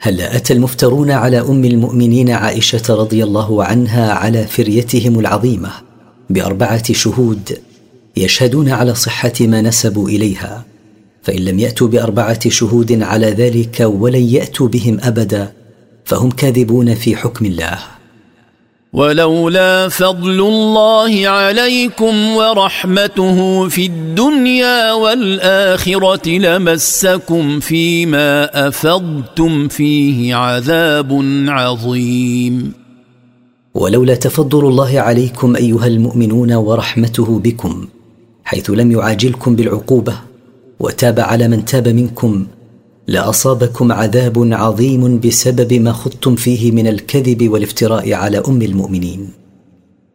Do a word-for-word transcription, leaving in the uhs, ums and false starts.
هل أتى المفترون على أم المؤمنين عائشة رضي الله عنها على فريتهم العظيمة بأربعة شهود يشهدون على صحة ما نسبوا إليها، فإن لم يأتوا بأربعة شهود على ذلك ولن يأتوا بهم أبدا فهم كاذبون في حكم الله. ولولا فضل الله عليكم ورحمته في الدنيا والآخرة لمسكم فيما أفضتم فيه عذاب عظيم. ولولا تفضل الله عليكم أيها المؤمنون ورحمته بكم حيث لم يعاجلكم بالعقوبة وتاب على من تاب منكم لأصابكم عذاب عظيم بسبب ما خضتم فيه من الكذب والافتراء على أم المؤمنين.